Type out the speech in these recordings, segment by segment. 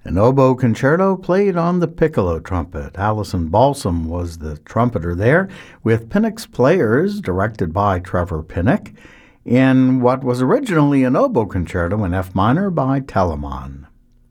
An oboe concerto played on the piccolo trumpet. Allison Balsam was the trumpeter there, with Pinnock's Players, directed by Trevor Pinnock, in what was originally an oboe concerto in F minor by Telemann.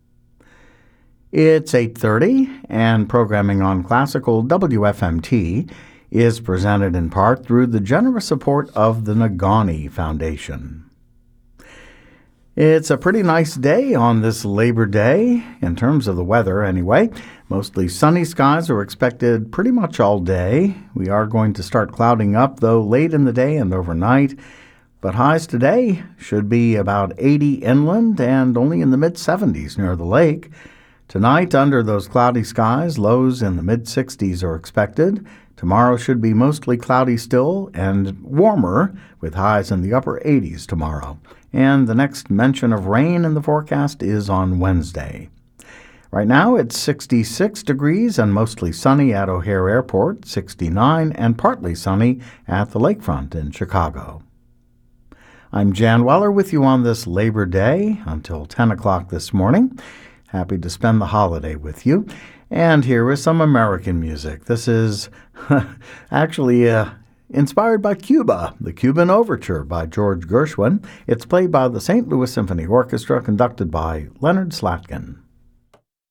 It's 8:30, and programming on classical WFMT is presented in part through the generous support of the Nagani Foundation. It's a pretty nice day on this Labor Day, in terms of the weather anyway. Mostly sunny skies are expected pretty much all day. We are going to start clouding up, though, late in the day and overnight. But highs today should be about 80 inland and only in the mid-70s near the lake. Tonight, under those cloudy skies, lows in the mid-60s are expected. Tomorrow should be mostly cloudy still and warmer, with highs in the upper 80s tomorrow. And the next mention of rain in the forecast is on Wednesday. Right now it's 66 degrees and mostly sunny at O'Hare Airport, 69 and partly sunny at the lakefront in Chicago. I'm Jan Weller with you on this Labor Day until 10 o'clock this morning. Happy to spend the holiday with you. And here is some American music. This is actually inspired by Cuba, the Cuban Overture by George Gershwin. It's played by the St. Louis Symphony Orchestra, conducted by Leonard Slatkin.